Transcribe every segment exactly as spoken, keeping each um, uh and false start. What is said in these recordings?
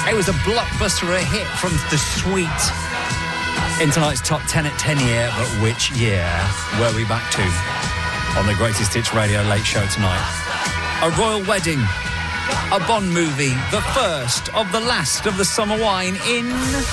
It was a blockbuster, a hit from the Sweet in tonight's Top ten at ten year. But which year were we back to on the Greatest Hits Radio Late Show tonight? A royal wedding, a Bond movie, the first of the last of the summer wine in...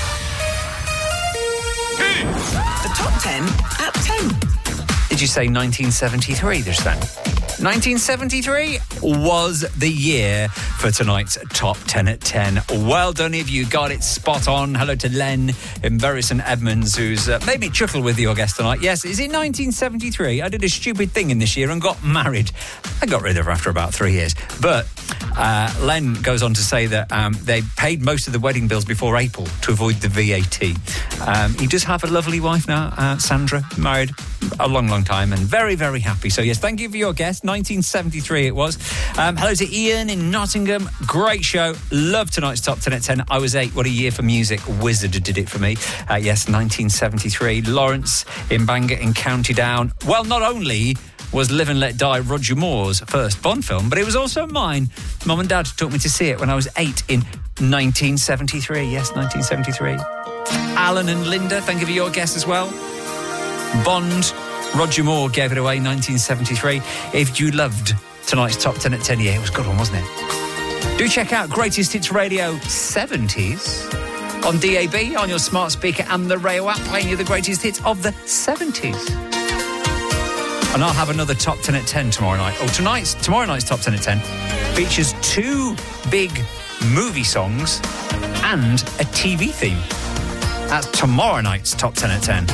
The Top ten at ten. Did you say nineteen seventy-three just then? nineteen seventy-three was the year for tonight's Top ten at ten. Well done if you got it spot on. Hello to Len in Bury St Edmunds, who's uh, made me chuckle with your guest tonight. Yes, is it nineteen seventy-three? I did a stupid thing in this year and got married. I got rid of her after about three years. But uh, Len goes on to say that um, they paid most of the wedding bills before April to avoid the V A T. Um, he does have a lovely wife now, uh, Sandra, married a long, long time and very, very happy. So, yes, thank you for your guest. nineteen seventy-three it was. Um, hello to Ian in Nottingham. Great show. Love tonight's Top ten at ten. I was eight. What a year for music. Wizard did it for me. Uh, yes, nineteen seventy-three. Lawrence in Bangor in County Down. Well, not only was Live and Let Die Roger Moore's first Bond film, but it was also mine. Mum and Dad took me to see it when I was eight in nineteen seventy-three. Yes, nineteen seventy-three. Alan and Linda, thank you for your guess as well. Bond, Roger Moore gave it away, nineteen seventy-three. If you loved tonight's Top ten at ten, yeah, it was a good one, wasn't it? Do check out Greatest Hits Radio seventies on D A B, on your smart speaker and the Rayo app, playing you the greatest hits of the seventies. And I'll have another Top ten at ten tomorrow night. Oh, tonight's, tomorrow night's Top ten at ten features two big movie songs and a T V theme. That's tomorrow night's Top ten at ten.